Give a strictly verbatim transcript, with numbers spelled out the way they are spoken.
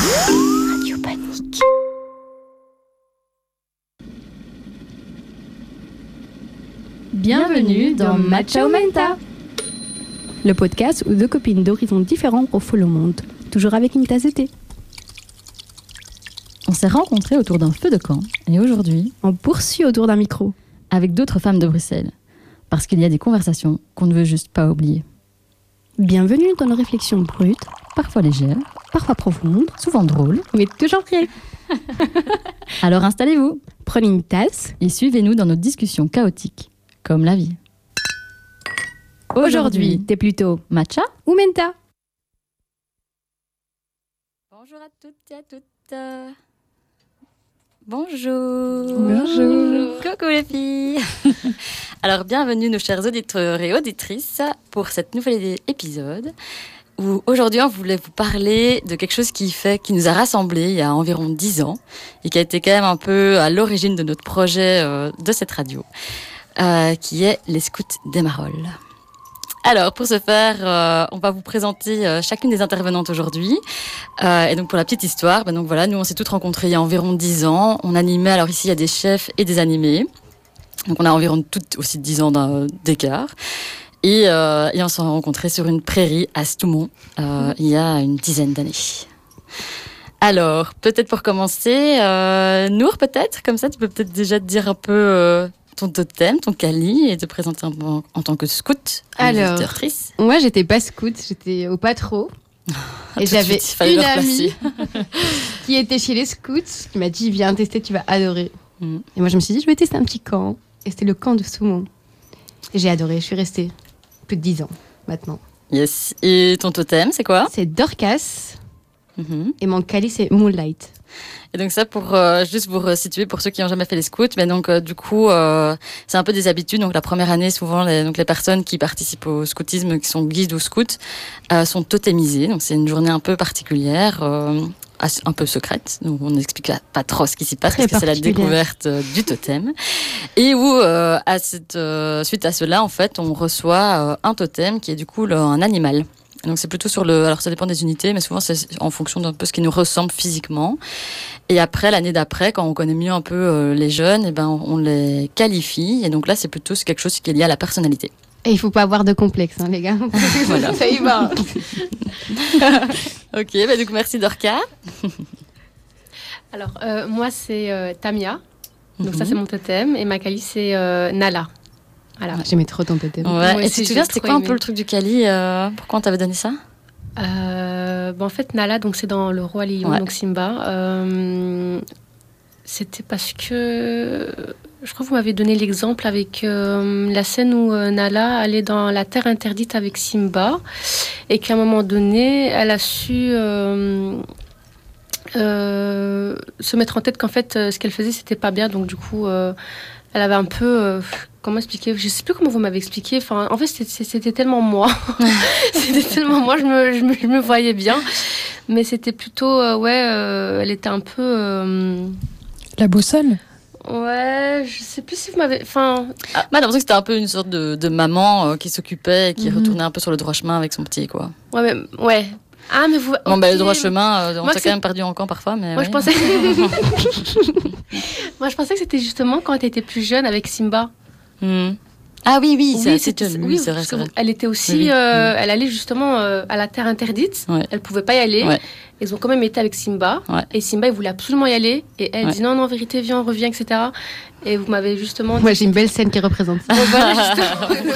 Radio Panique. Bienvenue dans Matcha ou Menta, le podcast où deux copines d'horizons différents refoulent le monde, toujours avec une tasse de thé. On s'est rencontrés autour d'un feu de camp et aujourd'hui, on poursuit autour d'un micro avec d'autres femmes de Bruxelles, parce qu'il y a des conversations qu'on ne veut juste pas oublier. Bienvenue dans nos réflexions brutes, parfois légères, parfois profondes, souvent drôles, mais toujours vraies. Alors installez-vous, prenez une tasse et suivez-nous dans nos discussions chaotiques, comme la vie. Aujourd'hui, t'es plutôt matcha ou menta? Bonjour à toutes et à toutes. Bonjour. Bonjour. Coucou les filles. Alors bienvenue nos chers auditeurs et auditrices pour cet nouvel épisode où aujourd'hui on voulait vous parler de quelque chose qui fait, qui nous a rassemblés il y a environ dix ans et qui a été quand même un peu à l'origine de notre projet euh, de cette radio, euh, qui est les scouts des Marolles. Alors, pour ce faire, euh, on va vous présenter euh, chacune des intervenantes aujourd'hui. Euh, et donc, pour la petite histoire, ben donc voilà, nous on s'est toutes rencontrées il y a environ dix ans. On animait, alors ici il y a des chefs et des animés. Donc, on a environ toutes aussi dix ans d'un, d'écart. Et, euh, et on s'est rencontrées sur une prairie à Stoumont euh, il y a une dizaine d'années. Alors, peut-être pour commencer, euh, Nour peut-être, comme ça, tu peux peut-être déjà te dire un peu... Euh, ton totem, ton cali, et te présenter un peu en, en tant que scout. Alors, moi, j'étais pas scout, j'étais au patro. Et j'avais suite, une amie qui était chez les scouts, qui m'a dit, viens tester, tu vas adorer. Mm. Et moi, je me suis dit, je vais tester un petit camp. Et c'était le camp de Stoumont. Et j'ai adoré, je suis restée plus de dix ans, maintenant. Yes. Et ton totem, c'est quoi? C'est Dorcas. Mm-hmm. Et mon cali, c'est Moonlight. Et donc ça, pour euh, juste vous resituer, pour ceux qui n'ont jamais fait les scouts, mais donc euh, du coup, euh, c'est un peu des habitudes. Donc la première année, souvent, les, donc les personnes qui participent au scoutisme, qui sont guides ou scouts, euh, sont totémisées. Donc c'est une journée un peu particulière, euh, un peu secrète. Donc on n'explique pas trop ce qui s'y passe, Très parce que c'est la découverte euh, du totem. Et où, euh, à cette, euh, suite à cela, en fait, on reçoit euh, un totem qui est du coup le, un animal. Donc c'est plutôt sur le... Alors ça dépend des unités, mais souvent c'est en fonction d'un peu ce qui nous ressemble physiquement. Et après, l'année d'après, quand on connaît mieux un peu euh, les jeunes, et ben on les qualifie. Et donc là, c'est plutôt quelque chose qui est lié à la personnalité. Et il ne faut pas avoir de complexe, hein, les gars. Voilà. Ça y va. Ok, bah donc merci Dorca. Alors, euh, moi, c'est euh, Tamia. Donc mm-hmm. ça, c'est mon totem. Et ma cali, c'est euh, Nala. Voilà. Ah, j'aimais trop ton totem. Ouais. Moi et tu te souviens, c'était quoi aimé. Un peu le truc du Kali euh, Pourquoi on t'avait donné ça euh, bon, En fait, Nala, donc, c'est dans Le Roi Lion, ouais. donc Simba. Euh, c'était parce que... Je crois que vous m'avez donné l'exemple avec euh, la scène où euh, Nala allait dans la terre interdite avec Simba et qu'à un moment donné, elle a su... Euh, euh, se mettre en tête qu'en fait, euh, ce qu'elle faisait, c'était pas bien. Donc, du coup... Euh, Elle avait un peu... Euh, comment expliquer? Je ne sais plus comment vous m'avez expliqué. Enfin, en fait, c'était, c'était tellement moi. C'était tellement moi, je me, je, me, je me voyais bien. Mais c'était plutôt... Euh, ouais, euh, elle était un peu... Euh... La boussole? Ouais, je ne sais plus si vous m'avez... Enfin... Ah, moi, j'ai l'impression que c'était un peu une sorte de, de maman euh, qui s'occupait et qui mm-hmm. retournait un peu sur le droit chemin avec son petit, quoi. Ouais, mais... Ouais. Ah, mais vous... Bon, okay. bah, le droit chemin, euh, on Moi, s'est quand même perdu en camp parfois, mais... Moi, oui. je pensais... Moi, je pensais que c'était justement quand elle était plus jeune avec Simba. Mm. Ah oui, oui, oui c'est, c'était, c'est, oui, oui, c'est vrai, c'est vrai. Elle était aussi... Oui, oui. Euh, elle allait justement euh, à la terre interdite. Ouais. Elle ne pouvait pas y aller. Ouais. Ils ont quand même été avec Simba. Ouais. Et Simba, il voulait absolument y aller. Et elle ouais. dit non, non, en vérité, viens, on revient, et cetera. Et vous m'avez justement... Moi, j'ai une belle scène qui représente ça. Donc, voilà, justement.